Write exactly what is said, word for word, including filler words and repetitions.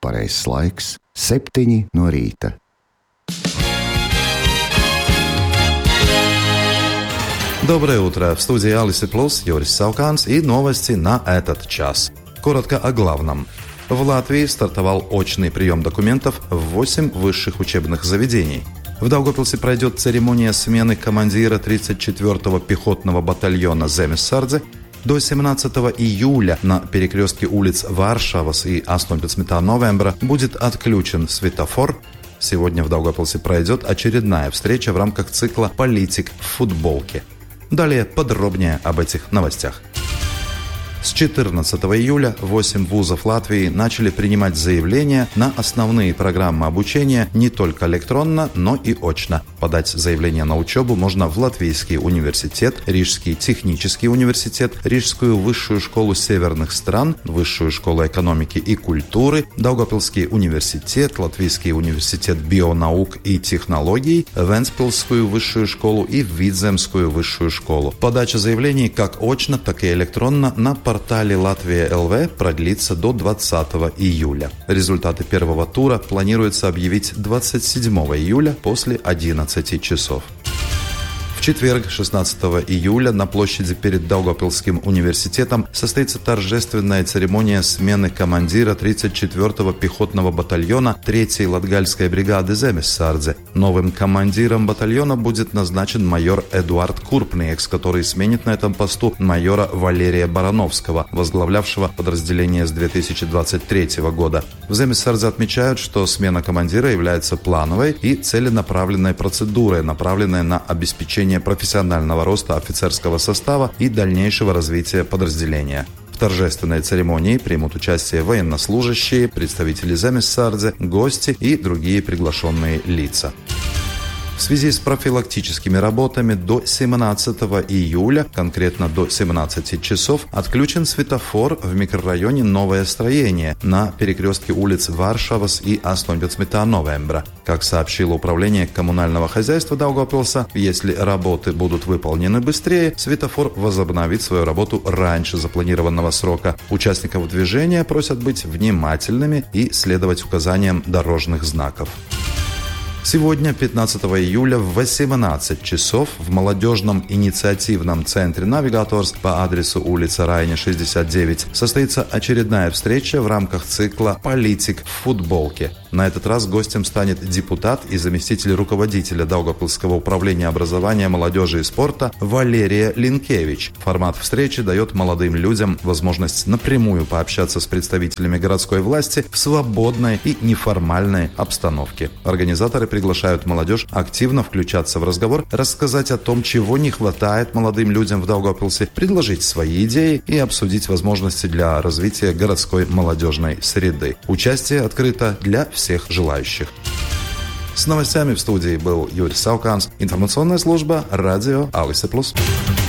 pareizais laiks - septiņi no rīta. Доброе утро! В студии Алисы Плюс Юрис Сауканс и новости на этот час. Коротко о главном. В Латвии стартовал очный прием документов в восемь высших учебных заведений. В Даугавпилсе пройдет церемония смены командира тридцать четвёртого пехотного батальона Земесардзе. До семнадцатого июля на перекрестке улиц Варшавас и восемнадцатого новembra будет отключен светофор. Сегодня в Даугавпилсе пройдет очередная встреча в рамках цикла «Политик в футболке». Далее подробнее об этих новостях. С четырнадцатого июля восемь вузов Латвии начали принимать заявления на основные программы обучения не только электронно, но и очно. Подать заявление на учебу можно в Латвийский университет, Рижский технический университет, Рижскую высшую школу северных стран, Высшую школу экономики и культуры, Даугавпилский университет, Латвийский университет бионаук и технологий, Вентспилсскую высшую школу и Видземскую высшую школу. Подача заявлений как очно, так и электронно на портале Латвия точка эл ви продлится до двадцатого июля. Результаты первого тура планируется объявить двадцать седьмого июля после одиннадцати часов. В четверг, шестнадцатого июля, на площади перед Даугавпилским университетом состоится торжественная церемония смены командира тридцать четвёртого пехотного батальона третьей латгальской бригады Земесардзе. Новым командиром батальона будет назначен майор Эдуард Курпниекс, который сменит на этом посту майора Валерия Барановского, возглавлявшего подразделение с две тысячи двадцать третьего года. В Земесардзе отмечают, что смена командира является плановой и целенаправленной процедурой, направленной на обеспечение профессионального роста офицерского состава и дальнейшего развития подразделения. В торжественной церемонии примут участие военнослужащие, представители Земесардзе, гости и другие приглашенные лица. В связи с профилактическими работами до семнадцатого июля, конкретно до семнадцати часов, отключен светофор в микрорайоне Новое Строение на перекрестке улиц Варшавас и восемнадцатого новembra. Как сообщило управление коммунального хозяйства Даугавпилса, если работы будут выполнены быстрее, светофор возобновит свою работу раньше запланированного срока. Участников движения просят быть внимательными и следовать указаниям дорожных знаков. Сегодня, пятнадцатого июля, в восемнадцать часов в молодежном инициативном центре «Навигаторс» по адресу улица Райне, шестьдесят девять, состоится очередная встреча в рамках цикла «Политик в футболке». На этот раз гостем станет депутат и заместитель руководителя Даугавпилского управления образования, молодежи и спорта Валерия Линкевич. Формат встречи дает молодым людям возможность напрямую пообщаться с представителями городской власти в свободной и неформальной обстановке. Организаторы приглашают молодежь активно включаться в разговор, рассказать о том, чего не хватает молодым людям в Даугавпилсе, предложить свои идеи и обсудить возможности для развития городской молодежной среды. Участие открыто для всех желающих. С новостями в студии был Юрис Сауканс. Информационная служба радио Алиса Плюс.